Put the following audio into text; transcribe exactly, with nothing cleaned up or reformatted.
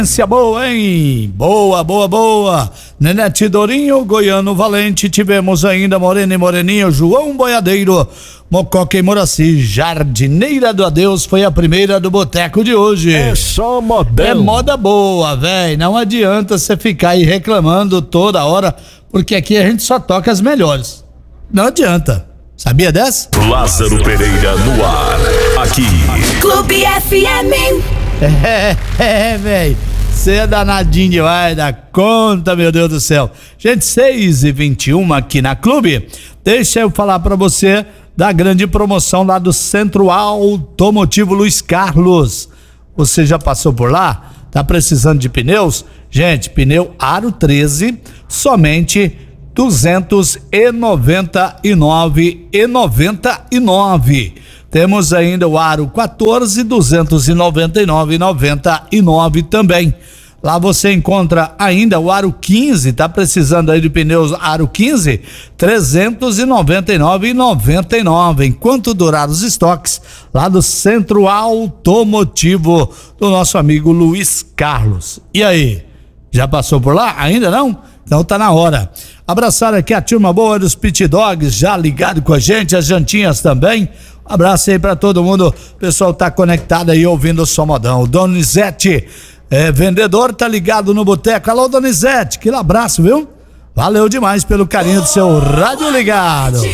Boa, hein? Boa, boa, boa. Nenete Dorinho, Goiano Valente, tivemos ainda Morena e Moreninho, João Boiadeiro, Mococa e Moraci, Jardineira do Adeus foi a primeira do boteco de hoje. É só modão. É moda boa, velho. Não adianta você ficar aí reclamando toda hora, porque aqui a gente só toca as melhores. Não adianta. Sabia dessa? Lázaro Pereira no ar. Aqui. Clube F M. É, é, velho. Você é danadinho demais da conta, meu Deus do céu. Gente, seis e vinte e um aqui na Clube. Deixa eu falar pra você da grande promoção lá do Centro Automotivo Luiz Carlos. Você já passou por lá? Tá precisando de pneus? Gente, pneu Aro treze, somente duzentos e noventa e nove reais e noventa e nove centavos. Temos ainda o Aro quatorze, duzentos e noventa e nove reais e noventa e nove centavos também. Lá você encontra ainda o Aro quinze, tá precisando aí de pneus Aro quinze, trezentos e noventa e nove reais e noventa e nove centavos. Enquanto durar os estoques, lá do Centro Automotivo do nosso amigo Luiz Carlos. E aí, já passou por lá? Ainda não? Então tá na hora. Abraçar aqui a turma boa dos Pit Dogs, já ligado com a gente, as jantinhas também. Um abraço aí pra todo mundo, o pessoal tá conectado aí ouvindo o Som Modão. Donizete, é, vendedor, tá ligado no boteco. Alô, Donizete, aquele abraço, viu? Valeu demais pelo carinho do seu rádio ligado.